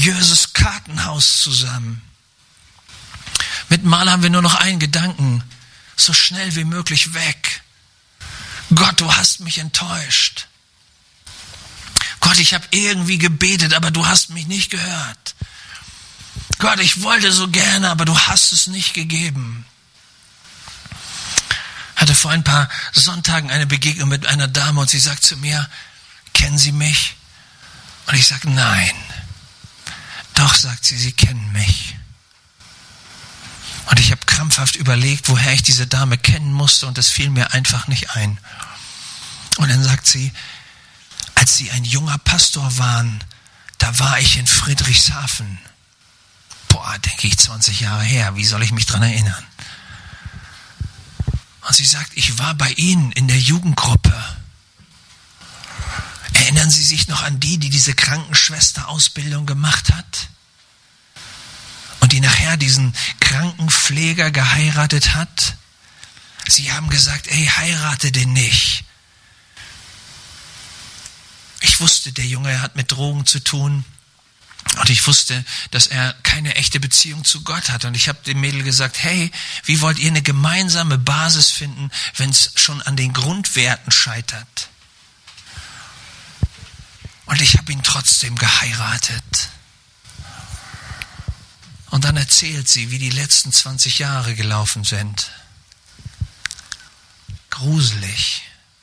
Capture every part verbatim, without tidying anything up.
religiöses Kartenhaus zusammen. Mit Mal haben wir nur noch einen Gedanken, so schnell wie möglich weg. Gott, du hast mich enttäuscht. Gott, ich habe irgendwie gebetet, aber du hast mich nicht gehört. Gott, ich wollte so gerne, aber du hast es nicht gegeben. Ich hatte vor ein paar Sonntagen eine Begegnung mit einer Dame und sie sagt zu mir, kennen Sie mich? Und ich sage, nein. Doch, sagt sie, Sie kennen mich. Und ich habe krampfhaft überlegt, woher ich diese Dame kennen musste und es fiel mir einfach nicht ein. Und dann sagt sie, als Sie ein junger Pastor waren, da war ich in Friedrichshafen. Boah, denke ich, zwanzig Jahre her, wie soll ich mich dran erinnern? Und sie sagt, ich war bei Ihnen in der Jugendgruppe. Erinnern Sie sich noch an die, die diese Krankenschwesterausbildung gemacht hat? Und die nachher diesen Krankenpfleger geheiratet hat? Sie haben gesagt, ey, heirate den nicht. Ich wusste, der Junge hat mit Drogen zu tun. Und ich wusste, dass er keine echte Beziehung zu Gott hat. Und ich habe dem Mädel gesagt, hey, wie wollt ihr eine gemeinsame Basis finden, wenn es schon an den Grundwerten scheitert? Und ich habe ihn trotzdem geheiratet. Und dann erzählt sie, wie die letzten zwanzig Jahre gelaufen sind. Gruselig.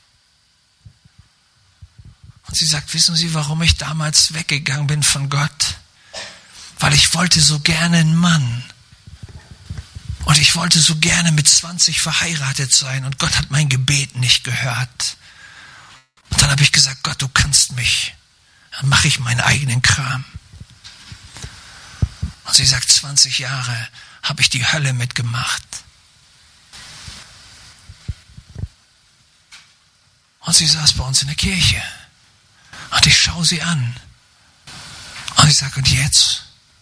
Und sie sagt, wissen Sie, warum ich damals weggegangen bin von Gott? Weil ich wollte so gerne einen Mann. Und ich wollte so gerne mit zwanzig verheiratet sein. Und Gott hat mein Gebet nicht gehört. Und dann habe ich gesagt, Gott, du kannst mich. Dann mache ich meinen eigenen Kram. Und sie sagt, zwanzig Jahre habe ich die Hölle mitgemacht. Und sie saß bei uns in der Kirche. Und ich schaue sie an. Und ich sage, und jetzt?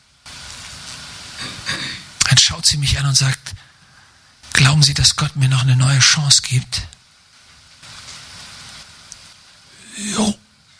Dann schaut sie mich an und sagt, glauben Sie, dass Gott mir noch eine neue Chance gibt? Jo.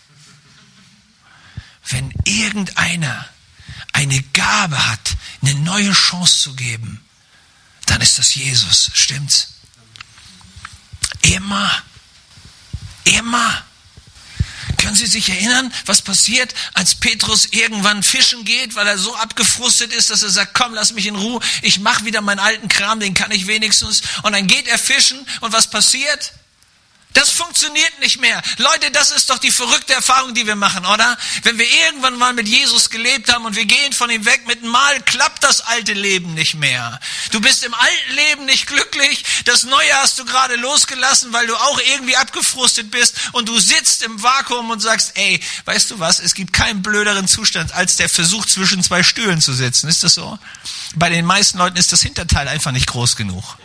Wenn irgendeiner eine Gabe hat, eine neue Chance zu geben, dann ist das Jesus. Stimmt's? Immer. Immer. Können Sie sich erinnern, was passiert, als Petrus irgendwann fischen geht, weil er so abgefrustet ist, dass er sagt, komm, lass mich in Ruhe, ich mache wieder meinen alten Kram, den kann ich wenigstens. Und dann geht er fischen und was passiert? Das funktioniert nicht mehr. Leute, das ist doch die verrückte Erfahrung, die wir machen, oder? Wenn wir irgendwann mal mit Jesus gelebt haben und wir gehen von ihm weg, mit einem Mal klappt das alte Leben nicht mehr. Du bist im alten Leben nicht glücklich, das Neue hast du gerade losgelassen, weil du auch irgendwie abgefrustet bist und du sitzt im Vakuum und sagst, ey, weißt du was, es gibt keinen blöderen Zustand, als der Versuch, zwischen zwei Stühlen zu sitzen. Ist das so? Bei den meisten Leuten ist das Hinterteil einfach nicht groß genug.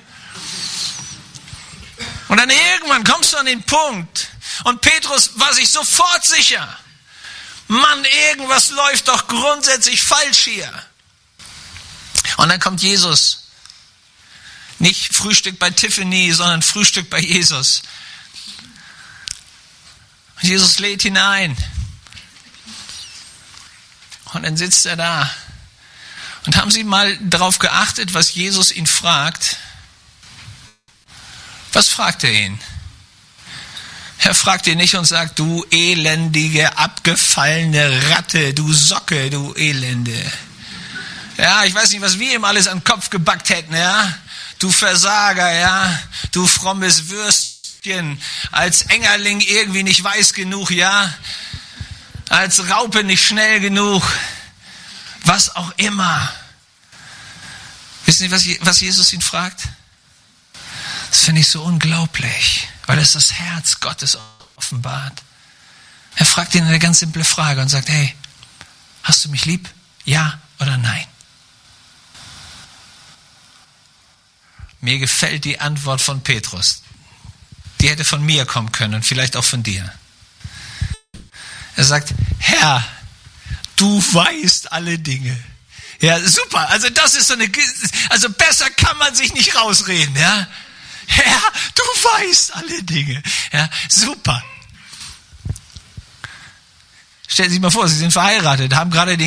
Und dann irgendwann kommst du an den Punkt. Und Petrus war sich sofort sicher. Mann, irgendwas läuft doch grundsätzlich falsch hier. Und dann kommt Jesus. Nicht Frühstück bei Tiffany, sondern Frühstück bei Jesus. Und Jesus lädt hinein. Und dann sitzt er da. Und haben Sie mal darauf geachtet, was Jesus ihn fragt? Was fragt er ihn? Er fragt ihn nicht und sagt, du elendige, abgefallene Ratte, du Socke, du Elende. Ja, ich weiß nicht, was wir ihm alles an den Kopf gebackt hätten, ja. Du Versager, ja. Du frommes Würstchen, als Engerling irgendwie nicht weiß genug, ja. Als Raupe nicht schnell genug. Was auch immer. Wissen Sie, was, was Jesus ihn fragt? Das finde ich so unglaublich, weil es das Herz Gottes offenbart. Er fragt ihn eine ganz simple Frage und sagt, hey, hast du mich lieb? Ja oder nein? Mir gefällt die Antwort von Petrus. Die hätte von mir kommen können und vielleicht auch von dir. Er sagt, Herr, du weißt alle Dinge. Ja, super. Also das ist so eine, also besser kann man sich nicht rausreden, ja. Herr, du weißt alle Dinge. Ja, super. Stellen Sie sich mal vor, Sie sind verheiratet, haben gerade den